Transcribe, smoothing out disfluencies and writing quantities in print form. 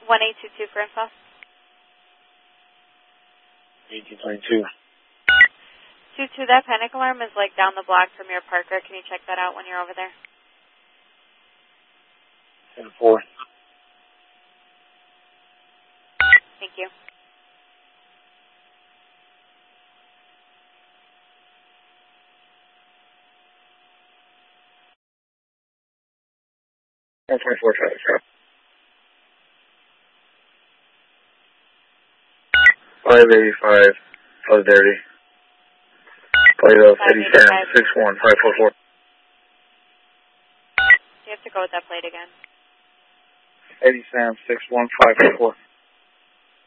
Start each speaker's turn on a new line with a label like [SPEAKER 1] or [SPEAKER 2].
[SPEAKER 1] 1822 for info.
[SPEAKER 2] 1822.
[SPEAKER 1] 22, that panic alarm is like down the block from your Parker. Can you check that out when you're over there?
[SPEAKER 2] 10-4.
[SPEAKER 1] Thank you.
[SPEAKER 2] One 24 traffic stop. 585 Solidarity. Plate of Eddie Sam 61544.
[SPEAKER 1] You have to go with that plate again.
[SPEAKER 2] Eddie Sam 61544.